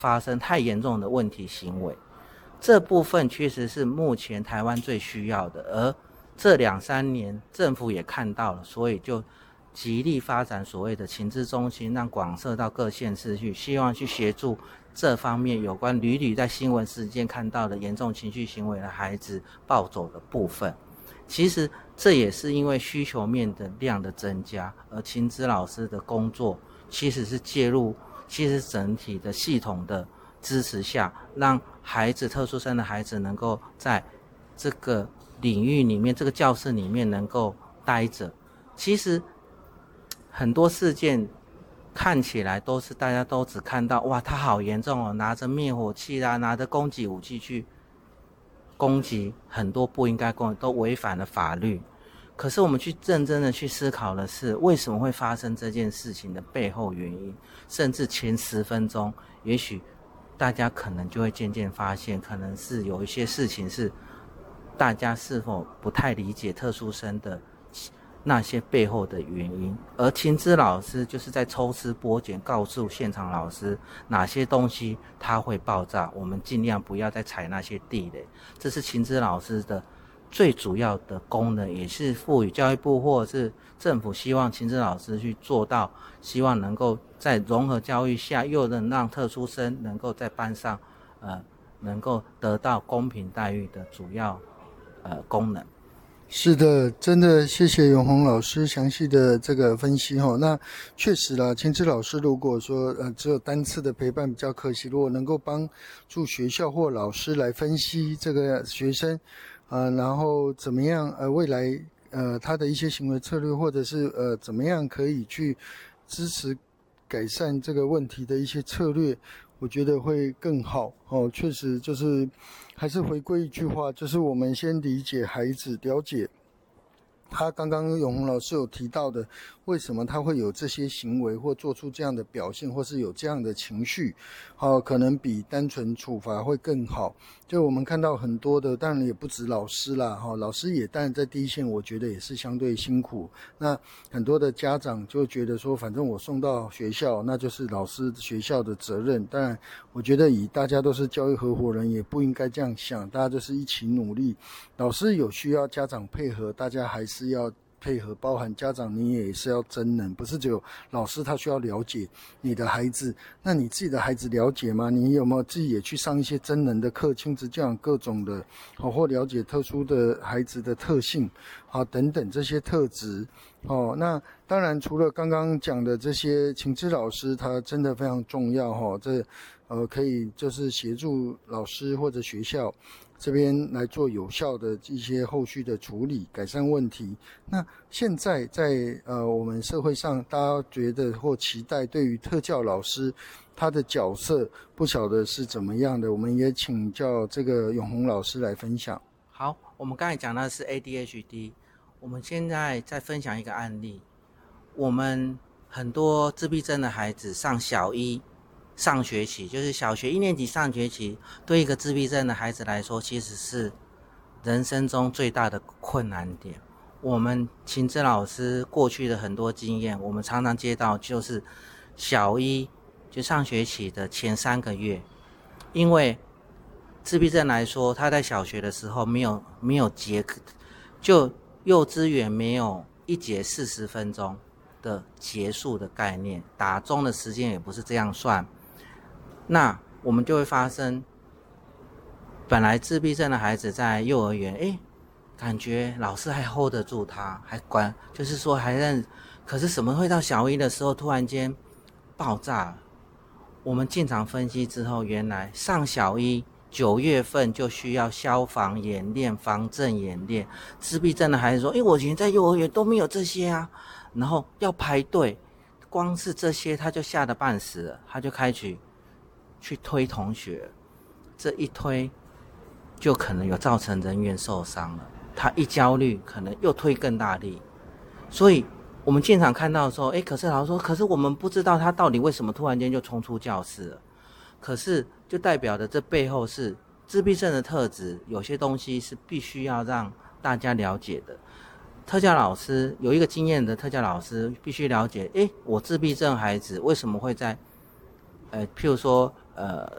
发生太严重的问题行为。这部分确实是目前台湾最需要的，而这2-3年政府也看到了，所以就极力发展所谓的情资中心，让广设到各县市去，希望去协助这方面有关屡屡在新闻事件看到的严重情绪行为的孩子暴走的部分。其实这也是因为需求面的量的增加，而情资老师的工作其实是介入整体的系统的支持下，让孩子特殊生的孩子能够在这个领域里面，这个教室里面能够待着。其实很多事件看起来都是大家都只看到哇他好严重哦，拿着灭火器啦，拿着攻击武器去攻击很多不应该攻击，都违反了法律。可是我们去认真的去思考的是，为什么会发生这件事情的背后原因，甚至前10分钟，也许大家可能就会渐渐发现，可能是有一些事情是大家是否不太理解特殊生的那些背后的原因，而情资老师就是在抽丝剥茧，告诉现场老师哪些东西它会爆炸，我们尽量不要再踩那些地雷。这是情资老师的最主要的功能，也是赋予教育部或者是政府希望情资老师去做到，希望能够在融合教育下，又能让特殊生能够在班上能够得到公平待遇的主要功能。 是的，真的谢谢永宏老师详细的这个分析齁。那确实啦，情资老师如果说只有单次的陪伴比较可惜，如果能够帮助学校或老师来分析这个学生然后怎么样未来他的一些行为策略，或者是怎么样可以去支持改善这个问题的一些策略，我觉得会更好确实就是还是回归一句话，就是我们先理解孩子，了解他刚刚永宏老师有提到的，为什么他会有这些行为或做出这样的表现，或是有这样的情绪可能比单纯处罚会更好。就我们看到很多的，当然也不止老师啦老师也当然在第一线，我觉得也是相对辛苦。那很多的家长就觉得说，反正我送到学校，那就是老师学校的责任。当然我觉得以大家都是教育合伙人，也不应该这样想，大家就是一起努力。老师有需要家长配合，大家还是要配合，包含家长你也是要真能，不是只有老师他需要了解你的孩子，那你自己的孩子了解吗？你有没有自己也去上一些真能的课，亲子教养各种的或了解特殊的孩子的特性等等这些特质那当然除了刚刚讲的这些，情资老师他真的非常重要这可以就是协助老师或者学校这边来做有效的一些后续的处理，改善问题。那现在在我们社会上，大家觉得或期待对于特教老师他的角色，不晓得是怎么样的，我们也请教这个永宏老师来分享。 好，我们刚才讲的是 ADHD， 我们现在再分享一个案例。我们很多自闭症的孩子上小一上学期，就是小学1年级上学期，对一个自闭症的孩子来说，其实是人生中最大的困难点。我们情资老师过去的很多经验，我们常常接到就是小一就上学期的前3个月，因为自闭症来说，他在小学的时候没有节课，就幼稚园没有1节40分钟的结束的概念，打钟的时间也不是这样算。那我们就会发生，本来自闭症的孩子在幼儿园感觉老师还 hold 得住他，还管，就是说还认，可是什么会到小一的时候突然间爆炸了？我们进场分析之后，原来上小一9月份就需要消防演练、防震演练。自闭症的孩子说我以前在幼儿园都没有这些啊，然后要排队，光是这些他就吓得半死了，他就开始去推同学，这一推就可能有造成人员受伤了，他一焦虑可能又推更大力。所以我们进场看到的时候可是老师说，可是我们不知道他到底为什么突然间就冲出教室了。可是就代表的这背后是自闭症的特质，有些东西是必须要让大家了解的。特教老师有一个经验的特教老师必须了解我自闭症孩子为什么会在譬如说